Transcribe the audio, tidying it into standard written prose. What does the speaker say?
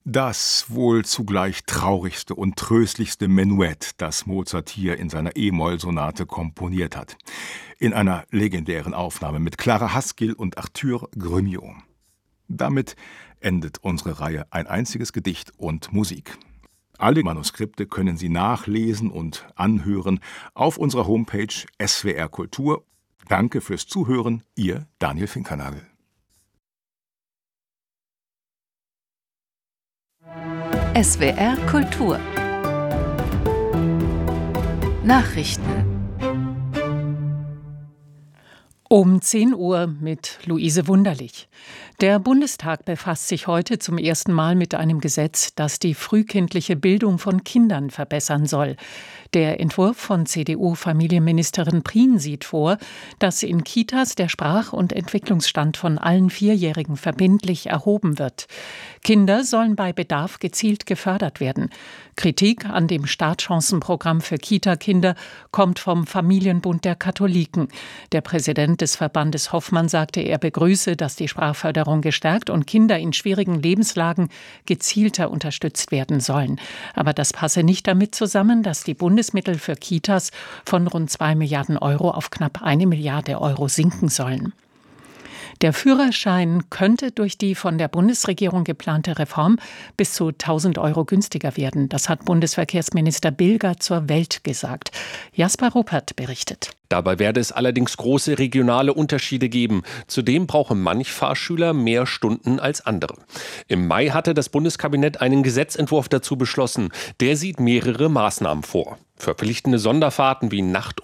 Das wohl zugleich traurigste und tröstlichste Menuett, das Mozart hier in seiner E-Moll-Sonate komponiert hat. In einer legendären Aufnahme mit Clara Haskell und Arthur Grumiaux. Damit endet unsere Reihe Ein einziges Gedicht und Musik. Alle Manuskripte können Sie nachlesen und anhören auf unserer Homepage SWR Kultur. Danke fürs Zuhören, Ihr Daniel Finkernagel. SWR Kultur Nachrichten Um 10 Uhr mit Luise Wunderlich. Der Bundestag befasst sich heute zum ersten Mal mit einem Gesetz, das die frühkindliche Bildung von Kindern verbessern soll. Der Entwurf von CDU-Familienministerin Prien sieht vor, dass in Kitas der Sprach- und Entwicklungsstand von allen Vierjährigen verbindlich erhoben wird. Kinder sollen bei Bedarf gezielt gefördert werden. Kritik an dem Startchancenprogramm für Kita-Kinder kommt vom Familienbund der Katholiken. Der Präsident des Verbandes Hoffmann sagte, er begrüße, dass die Sprachförderung gestärkt und Kinder in schwierigen Lebenslagen gezielter unterstützt werden sollen. Aber das passe nicht damit zusammen, dass die Bundesmittel für Kitas von rund 2 Milliarden Euro auf knapp 1 Milliarde Euro sinken sollen. Der Führerschein könnte durch die von der Bundesregierung geplante Reform bis zu 1.000 Euro günstiger werden. Das hat Bundesverkehrsminister Bilger zur Welt gesagt. Jasper Ruppert berichtet. Dabei werde es allerdings große regionale Unterschiede geben. Zudem brauche manch Fahrschüler mehr Stunden als andere. Im Mai hatte das Bundeskabinett einen Gesetzentwurf dazu beschlossen. Der sieht mehrere Maßnahmen vor. Verpflichtende Sonderfahrten wie Nacht-